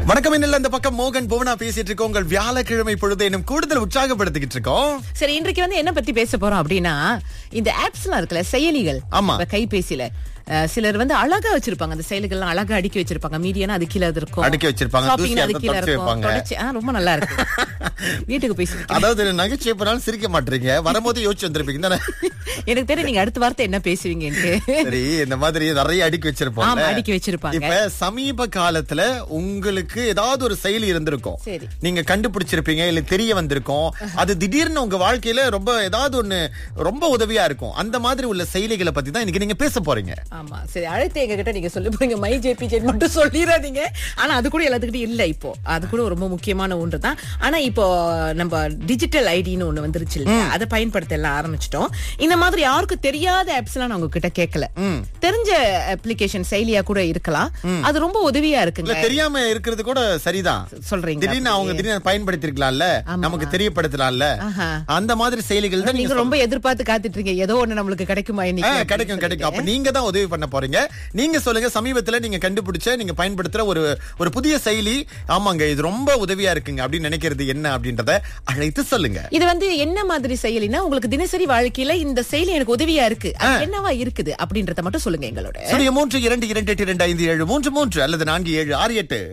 வணக்கம். என்ன இந்த பக்கம் மோகன் புவனா பேசிட்டு இருக்கோம். உங்கள் வியாழக்கிழமை பொழுது இன்னும் கூடுதல் உற்சாகப்படுத்திக்கிட்டு இருக்கோம். சரி, இன்றைக்கு என்ன பத்தி பேச போறோம் அப்படின்னா, இந்த ஆப்ஸ்லாம் இருக்குல்ல, செயலிகள். ஆமா. இப்ப கைபேசியில சிலர் அழகா வச்சிருப்பாங்க. அந்த செயலிகள்லாம் அழகா அடுக்கி வச்சிருப்பாங்க. மீடியானா அது கீழ இருக்கும், அடுக்கி வச்சிருப்பாங்க. ஷாப்பிங் அது கீழ தூசி இருக்கும். தொடச்சி ரொம்ப நல்லா இருக்கு. வீட்டுக்கு போய் அதாவது நகைச்சுவை பண்ணாலும் சிரிக்க மாட்டீங்க. வரும்போது யோசிச்சு வந்திருப்பீங்க தானே? எனக்கு தெரியும் நீங்க அடுத்த வார்த்தை என்ன பேசுவீங்கன்னு. சரி, இந்த மாதிரி நிறைய அடுக்கி வச்சிருப்பாங்க. ஆமா, அடுக்கி வச்சிருப்பாங்க. இப்ப சமீப காலத்துல உங்களுக்கு ஏதாவது ஒரு செயலி இருந்திருக்கும், சரி, நீங்க கண்டுபிடிச்சிருப்பீங்க, இல்ல தெரிய வந்திருக்கும். அது திடீர்னு உங்க வாழ்க்கையில ரொம்ப ஏதாவது ஒண்ணு ரொம்ப உதவியா இருக்கும். அந்த மாதிரி உள்ள செயலிகளை பத்தி தான் இன்னைக்கு நீங்க பேச போறீங்க. ஆமா, சரி, அழைத்து எங்க கிட்ட நீங்க சொல்லி போறீங்க. மை ஜேபி மட்டும் சொல்லிடாதீங்க. ஆனா அது கூட எல்லாத்துக்கிட்டையும் இல்ல. இப்போ அது கூட ரொம்ப முக்கியமான ஒன்று தான். ஆனா இப்போ நம்ம டிஜிட்டல் ஐடின்னு ஒண்ணு வந்துருச்சு இல்ல, அதை பயன்படுத்த எல்லாம் ஆரம்பிச்சிட்டோம். இந்த மாதிரி யாருக்கும் தெரியாத ஆப்ஸ் எல்லாம் நான் உங்ககிட்ட கேட்கல. தெரிஞ்ச அப்ளிகேஷன் செயலியா கூட இருக்கலாம். அது ரொம்ப உதவியா இருக்குங்க. தெரியாம இருக்கிறது கூட சரிதான் சொல்றீங்க. திடீர்னு அவங்க திடீர்னு பயன்படுத்திருக்கலாம்ல, நமக்கு தெரியப்படுத்தலாம்ல. அந்த மாதிரி செயலிகள் தான் நீங்க ரொம்ப எதிர்பார்த்து காத்துட்டு இருக்கீங்க. ஏதோ ஒண்ணு நம்மளுக்கு கிடைக்குமா இன்னைக்கு? கிடைக்கும். அப்ப நீங்க தான் உதவி பண்ண போறீங்க. நீங்க சொல்லுங்க, சமீபத்துல நீங்க கண்டுபிடிச்ச, நீங்க பயன்படுத்துற ஒரு புதிய செயலி, ஆமாங்க இது ரொம்ப உதவியா இருக்குங்க அப்படின்னு நினைக்கிறது என்ன அப்படின்றத அழைத்து சொல்லுங்க. இது என்ன மாதிரி செயலினா, உங்களுக்கு தினசரி வாழ்க்கையில இந்த செயலி எனக்கு உதவியா இருக்கு, அது என்னவா இருக்குது அப்படின்றத மட்டும் சொல்லுங்க எங்களோட. 3 2 2 8 2 5 7 3 3 அல்லது 4 7 6 8.